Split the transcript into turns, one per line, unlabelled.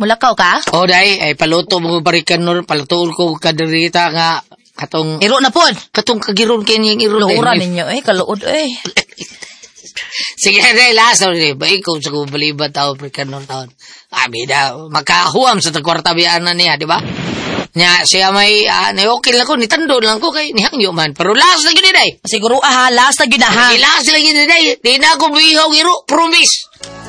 mulakaw ka?
O day, ay paluto mo barikan nun, palutoon ko kadirita nga, katong...
Iro na pod.
Katong kagiron kanyang iro.
Luhuran ninyo, kaluod,
Sige, day, last na rin. Ba, ikaw sa kubaliban tao, barikan nun taon. Bida, magkahuam sa tagkwartabian na niya, di ba? Nya, siya may, okay lang ko, nitando lang ko kay nihangyo man. Pero last na yun, day.
Siguro, last na yun,
Last na yun, day. Di na ako buihaw, iro, promise.